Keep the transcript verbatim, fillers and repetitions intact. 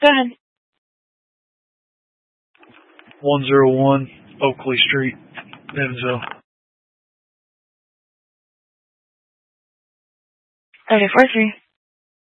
Go ahead. one oh one Oakley Street, Evansville. thirty four three.